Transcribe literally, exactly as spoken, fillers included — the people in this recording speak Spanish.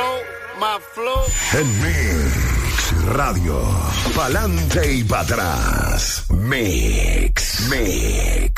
flow, my flow. En Mix Radio, pa'lante y para atrás. Mix, Mix.